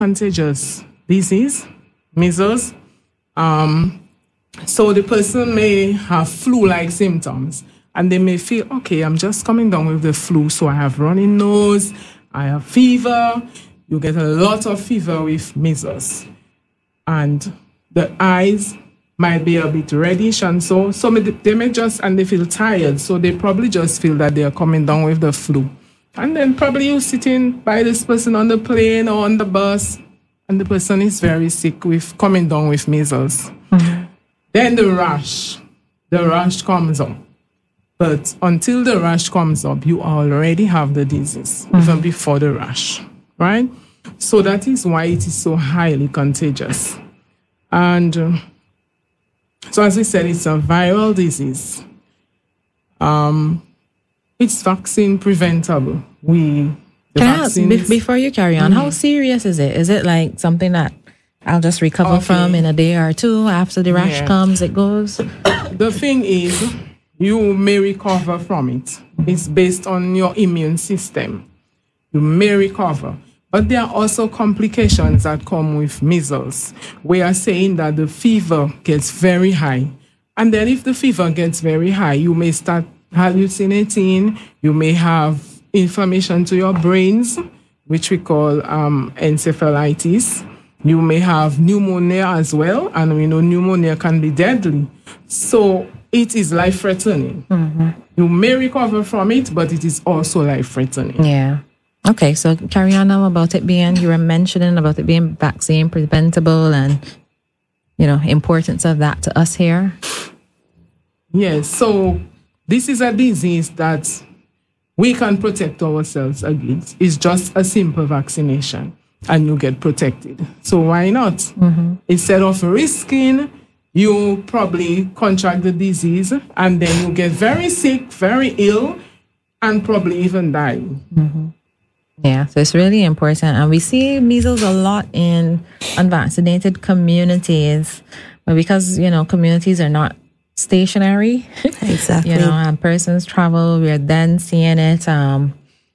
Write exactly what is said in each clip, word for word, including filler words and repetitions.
contagious disease, measles. Um, so the person may have flu-like symptoms, and they may feel, okay, I'm just coming down with the flu, so I have running nose, I have fever. You get a lot of fever with measles, and the eyes might be a bit reddish, and so so they may just, and they feel tired, so they probably just feel that they are coming down with the flu. And then probably you're sitting by this person on the plane or on the bus, and the person is very sick with coming down with measles. Mm-hmm. Then the rash, the rash comes up. But until the rash comes up, you already have the disease, mm-hmm. even before the rash, right? So that is why it is so highly contagious. And uh, so as we said, it's a viral disease. Um, it's vaccine preventable. We the Can I ask, be- before you carry on, mm-hmm. how serious is it? Is it like something that I'll just recover okay. from in a day or two after the rash yeah. comes, it goes? The thing is, you may recover from it. It's based on your immune system. You may recover. But there are also complications that come with measles. We are saying that the fever gets very high. And then if the fever gets very high, you may start hallucinating. You may have inflammation to your brains, which we call um, encephalitis. You may have pneumonia as well. And we know pneumonia can be deadly. So it is life-threatening. Mm-hmm. You may recover from it, but it is also life-threatening. Yeah. Okay, so carry on now about it being, you were mentioning about it being vaccine preventable and, you know, importance of that to us here. Yes, so this is a disease that we can protect ourselves against. It's just a simple vaccination and you get protected. So why not? Mm-hmm. Instead of risking, you probably contract the disease and then you get very sick, very ill, and probably even die. Mm-hmm. Yeah, so it's really important. And we see measles a lot in unvaccinated communities. But because, you know, communities are not stationary. Exactly. You know, and persons travel, we are then seeing it um,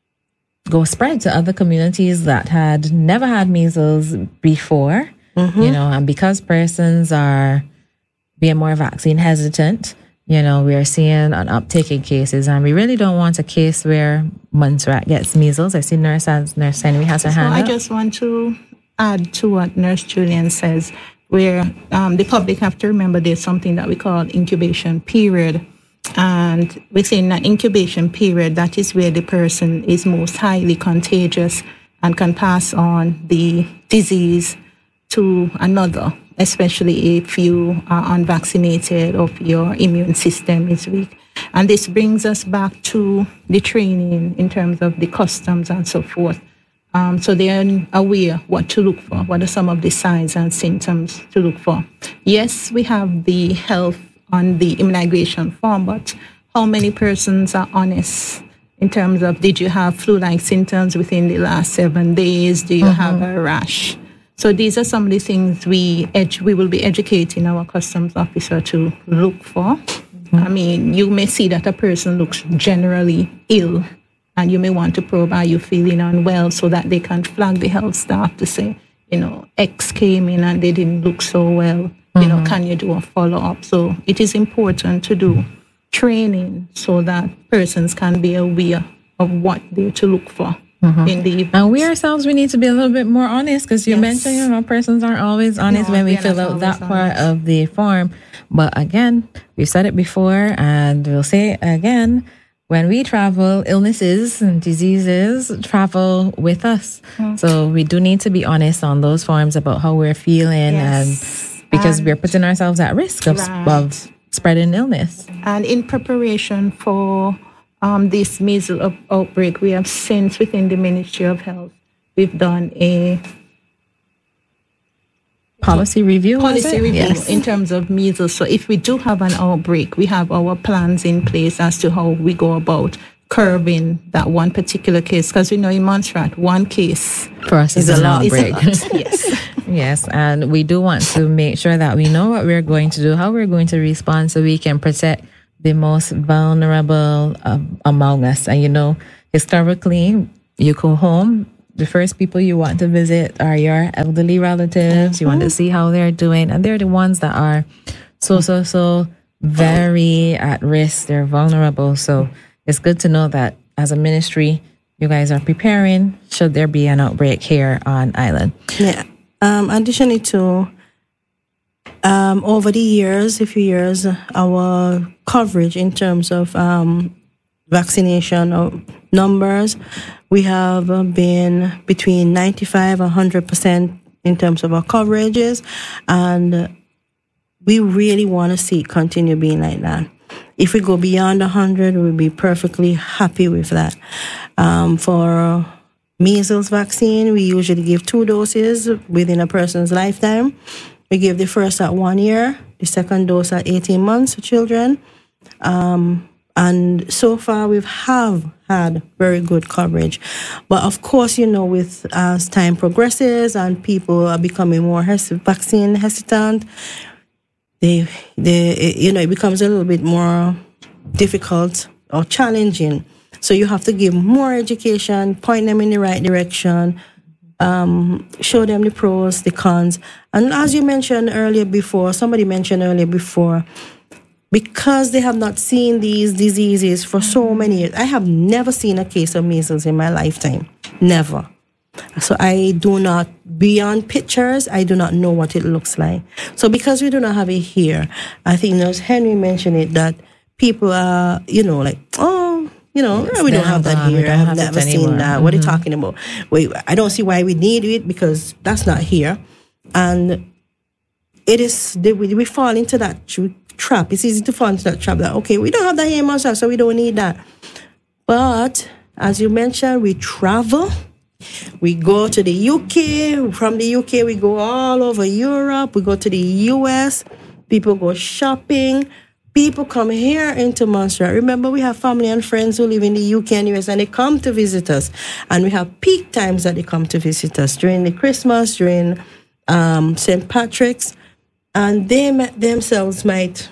go spread to other communities that had never had measles before. Mm-hmm. You know, and because persons are being more vaccine hesitant, you know, we are seeing an uptick in cases, and we really don't want a case where Montserrat gets measles. I see Nurse has, Nurse Henry has her so hand I up. just want to add to what Nurse Julian says, where um, the public have to remember there's something that we call incubation period. And within that incubation period, that is where the person is most highly contagious and can pass on the disease to another, especially if you are unvaccinated or if your immune system is weak. And this brings us back to the training in terms of the customs and so forth. Um, so they are aware what to look for, what are some of the signs and symptoms to look for. Yes, we have the health on the immunization form, but how many persons are honest in terms of, did you have flu-like symptoms within the last seven days? Do you mm-hmm. have a rash? So these are some of the things we edu- we will be educating our customs officer to look for. Mm-hmm. I mean, you may see that a person looks generally ill, and you may want to probe, are you feeling unwell, so that they can flag the health staff to say, you know, X came in and they didn't look so well. Mm-hmm. You know, can you do a follow-up? So it is important to do training so that persons can be aware of what they're to look for. Mm-hmm. In the and we ourselves, we need to be a little bit more honest, because you yes. mentioned, you know, persons aren't always honest no, when we fill out that part honest. of the form. But again, we've said it before and we'll say it again. When we travel, illnesses and diseases travel with us. Mm-hmm. So we do need to be honest on those forms about how we're feeling, yes. and because and we're putting ourselves at risk of, right. of spreading illness. And in preparation for Um, this measles of outbreak, we have since within the Ministry of Health, we've done a policy review. Policy review yes. in terms of measles. So if we do have an outbreak, we have our plans in place as to how we go about curbing that one particular case. Because we know in Montserrat, one case for us is, is an outbreak. Yes. Yes, and we do want to make sure that we know what we're going to do, how we're going to respond, so we can protect the most vulnerable uh, among us. And, you know, historically, you go home, the first people you want to visit are your elderly relatives. Mm-hmm. You want to see how they're doing. And they're the ones that are so, so, so very at risk. They're vulnerable. So it's good to know that as a ministry, you guys are preparing should there be an outbreak here on island. Yeah. Um, additionally to, um, over the years, a few years, our coverage in terms of um, vaccination numbers, we have been between ninety-five and one hundred percent in terms of our coverages, and we really want to see it continue being like that. If we go beyond one hundred, we'll be perfectly happy with that. Um, for measles vaccine, we usually give two doses within a person's lifetime. We give the first at one year, the second dose at eighteen months to children. Um, and so far, we have had very good coverage. But of course, you know, with as time progresses and people are becoming more hes- vaccine hesitant, they, they, you know, it becomes a little bit more difficult or challenging. So you have to give more education, point them in the right direction, um, show them the pros, the cons. And as you mentioned earlier before, somebody mentioned earlier before, because they have not seen these diseases for so many years. I have never seen a case of measles in my lifetime. Never. So I do not, beyond pictures, I do not know what it looks like. So because we do not have it here, I think Nurse Henry mentioned it, that people are, you know, like, oh, you know, yes, we don't have that here. I have never seen that. Mm-hmm. What are you talking about? Wait, I don't see why we need it because that's not here. And it is, we, we fall into that trap. It's easy to fall into that trap that, okay, we don't have that here in Montreal, so we don't need that. But as you mentioned, we travel. We go to the U K. From the U K, we go all over Europe. We go to the U S. People go shopping. People come here into Montreal. Remember, we have family and friends who live in the U K and U S, and they come to visit us. And we have peak times that they come to visit us during the Christmas, during um, Saint Patrick's. And they themselves might,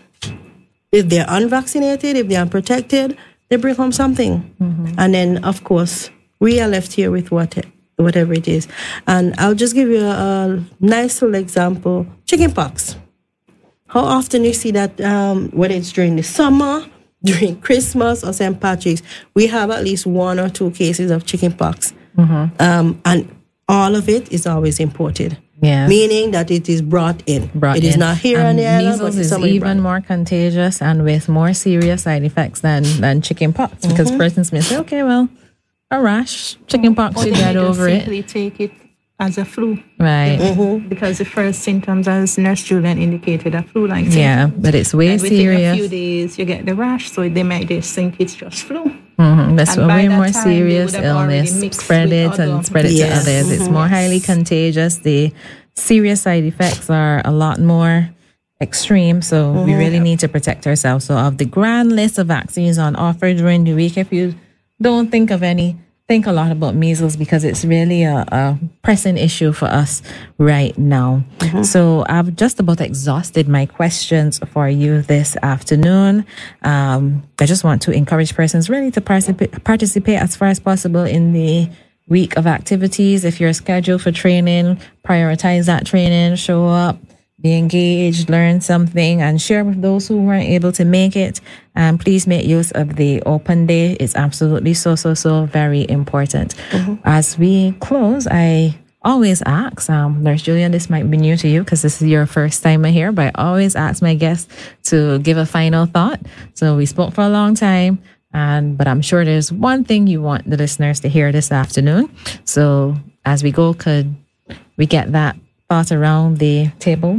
if they're unvaccinated, if they're unprotected, they bring home something. Mm-hmm. And then, of course, we are left here with what, whatever it is. And I'll just give you a, a nice little example. Chickenpox. How often you see that, um, whether it's during the summer, during Christmas, or Saint Patrick's, we have at least one or two cases of chickenpox. Mm-hmm. Um, and all of it is always imported. Yeah. Meaning that it is brought in. Brought it in. is not here and on the island. Measles is even more contagious and with more serious side effects than, than chickenpox. Mm-hmm. Because persons may say, okay, well, a rash, chickenpox, or you get over it. Simply take it as a flu. Right. Mm-hmm. Because the first symptoms, as Nurse Julian indicated, are flu-like symptoms. Yeah, but it's way and serious. Within a few days, you get the rash, so they might just think it's just flu. Mm-hmm. That's and a way that more time, serious illness. Spread it and spread it yes. to others. Mm-hmm. It's more highly contagious. The serious side effects are a lot more extreme, so mm-hmm. we really need to protect ourselves. So of the grand list of vaccines on offer during the week, if you don't think of any, think a lot about measles, because it's really a, a pressing issue for us right now. Mm-hmm. So I've just about exhausted my questions for you this afternoon. Um, I just want to encourage persons really to participate, participate as far as possible in the week of activities. If you're scheduled for training, prioritize that training, show up, be engaged, learn something, and share with those who weren't able to make it. And please make use of the open day. It's absolutely so, so, so very important. Mm-hmm. As we close, I always ask, um, Nurse Julian, this might be new to you because this is your first time here, but I always ask my guests to give a final thought. So we spoke for a long time, and but I'm sure there's one thing you want the listeners to hear this afternoon. So as we go, could we get that thought around the table?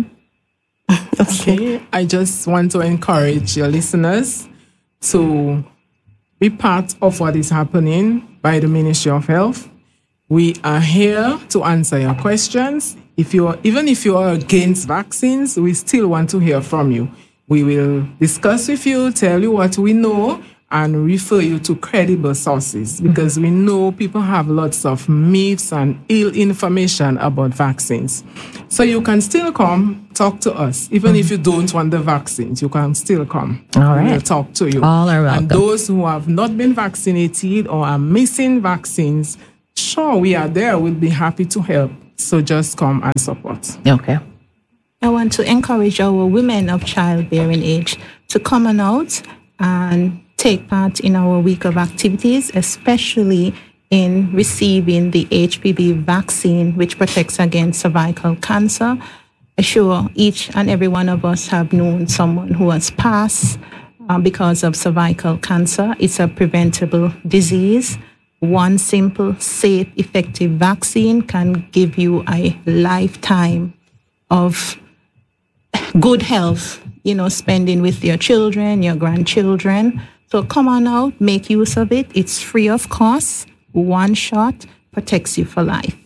Okay, I just want to encourage your listeners to be part of what is happening by the Ministry of Health. We are here to answer your questions. If you are, even if you are against vaccines, we still want to hear from you. We will discuss with you, tell you what we know, and refer you to credible sources, because we know people have lots of myths and ill information about vaccines. So you can still come talk to us. Even mm-hmm. if you don't want the vaccines, you can still come. All right. We'll talk to you. All are welcome. And those who have not been vaccinated or are missing vaccines, sure, we are there. We'll be happy to help. So just come and support. Okay. I want to encourage our women of childbearing age to come on out and take part in our week of activities, especially in receiving the H P V vaccine, which protects against cervical cancer. Sure, each and every one of us have known someone who has passed um, because of cervical cancer. It's a preventable disease. One simple, safe, effective vaccine can give you a lifetime of good health, you know, spending with your children, your grandchildren. So come on out, make use of it. It's free of cost. One shot protects you for life.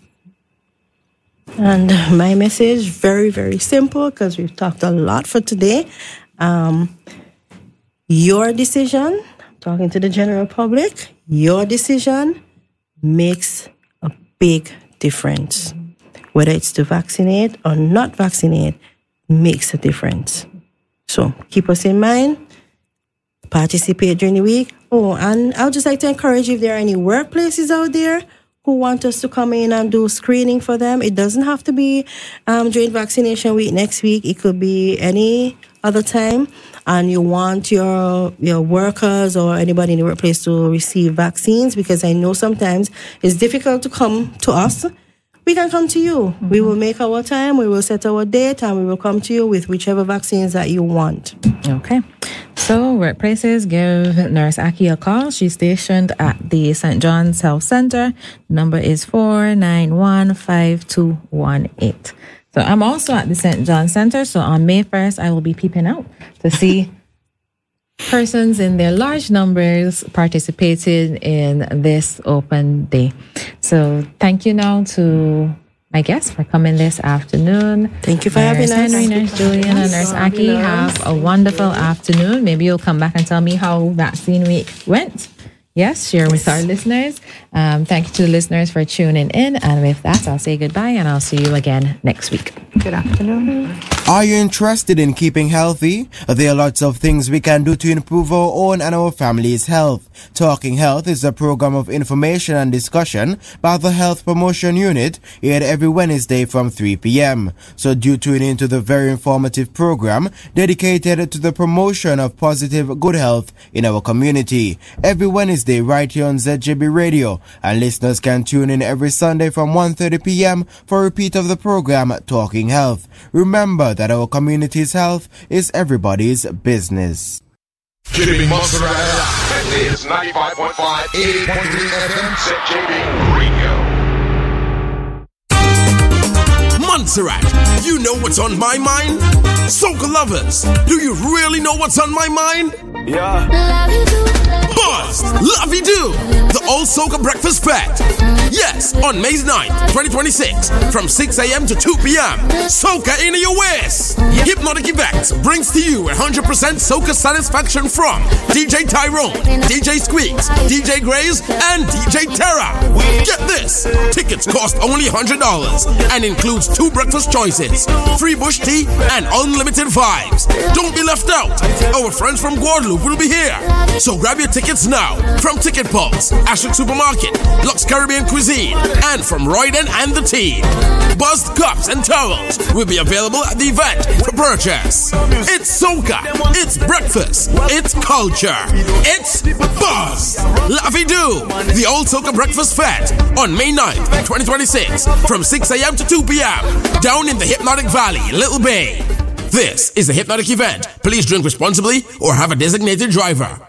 And my message, very, very simple, because we've talked a lot for today. Um, your decision, talking to the general public, your decision makes a big difference. Whether it's to vaccinate or not vaccinate, makes a difference. So keep us in mind. Participate during the week. Oh, and I would just like to encourage, if there are any workplaces out there who want us to come in and do screening for them, it doesn't have to be um, during vaccination week next week. It could be any other time. And you want your your workers or anybody in the workplace to receive vaccines, because I know sometimes it's difficult to come to us. We can come to you. Mm-hmm. We will make our time, we will set our date, and we will come to you with whichever vaccines that you want. Okay. So, workplaces, give Nurse Aki a call. She's stationed at the Saint John's Health Center. Number is four nine one, five two one eight. So, I'm also at the Saint John's Center. So, on May first, I will be peeping out to see persons in their large numbers participating in this open day. So thank you now to my guests for coming this afternoon. Thank you for Nurse having us. Henry, Nurse Julian, and Nurse Aki. Have a wonderful afternoon. Maybe you'll come back and tell me how vaccine week went. Yes, share with our listeners. Um, thank you to the listeners for tuning in. And with that, I'll say goodbye, and I'll see you again next week. Good afternoon. Are you interested in keeping healthy? There are lots of things we can do to improve our own and our family's health. Talking Health is a program of information and discussion by the Health Promotion Unit, aired every Wednesday from three p.m. So do tune into the very informative program dedicated to the promotion of positive good health in our community. Every Wednesday right here on Z J B Radio, and listeners can tune in every Sunday from one thirty p.m. for a repeat of the program Talking Health. Remember that our community's health is everybody's business. Keeping Montserrat alive. This is ninety-five point five, eighty point three F M, Z J B Radio. Montserrat, you know what's on my mind? Soca lovers, do you really know what's on my mind? Yeah. Buzz, Lovey Do, the Old Soca Breakfast Fest. Yes, on May ninth, twenty twenty-six, from six a.m. to two p.m. Soca in your waist. Hypnotic Events brings to you one hundred percent Soca satisfaction from D J Tyrone, D J Squeaks, D J Grays, and D J Terra. Get this, tickets cost only one hundred dollars and includes two breakfast choices, free bush tea, and unlimited vibes. Don't be left out. Our friends from Guadeloupe will be here. So grab your tickets now from Ticket Pulse, Ashford Supermarket, Lux Caribbean Cuisine, and from Royden and the team. Buzzed cups and towels will be available at the event for purchase. It's Soca, it's breakfast, it's culture, it's Buzz. Lovey Do, the Old Soca Breakfast Fest on May ninth, twenty twenty-six, from six a.m. to two p.m. down in the Hypnotic Valley, Little Bay. This is a Hypnotic event. Please drink responsibly or have a designated driver.